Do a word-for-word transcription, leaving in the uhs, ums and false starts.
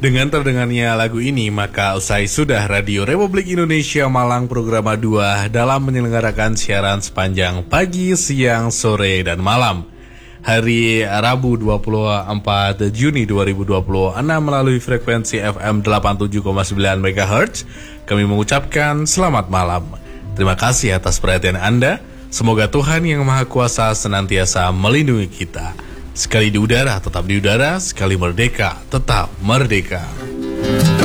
Dengan terdengarnya lagu ini, maka usai sudah Radio Republik Indonesia Malang Programa dua dalam menyelenggarakan siaran sepanjang pagi, siang, sore, dan malam. Hari Rabu dua puluh empat Juni dua ribu dua puluh enam melalui frekuensi F M delapan puluh tujuh koma sembilan MHz, kami mengucapkan selamat malam. Terima kasih atas perhatian Anda. Semoga Tuhan Yang Maha Kuasa senantiasa melindungi kita. Sekali di udara, tetap di udara. Sekali merdeka, tetap merdeka.